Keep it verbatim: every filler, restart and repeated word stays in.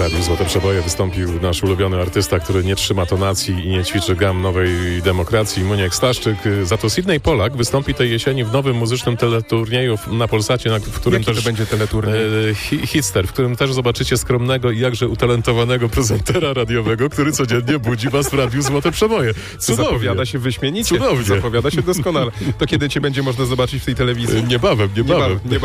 Radiu Złote Przeboje wystąpił nasz ulubiony artysta, który nie trzyma tonacji i nie ćwiczy gam nowej demokracji, Muniek Staszczyk. Za to Sydney Polak wystąpi tej jesieni w nowym muzycznym teleturnieju na Polsacie, na, w którym Jaki też... to będzie teleturniej? E, hi, Hitster, w którym też zobaczycie skromnego i jakże utalentowanego prezentera radiowego, który codziennie budzi was w Radiu Złote Przeboje. Cudownie. Zapowiada się wyśmienicie. Cudownie. Zapowiada się doskonale. To kiedy cię będzie można zobaczyć w tej telewizji? Niebawem, niebawem. niebawem.